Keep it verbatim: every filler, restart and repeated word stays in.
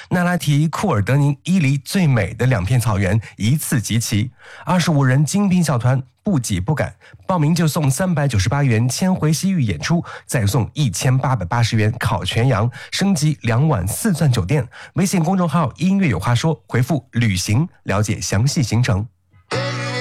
那拉提、库尔德宁、伊犁最美的两片草原一次集齐，二十五人精品小团不挤不赶，报名就送三百九十八元千回西域演出，再送一千八百八十元烤全羊，升级两晚四钻酒店。微信公众号音乐有话说，回复旅行了解详细行程。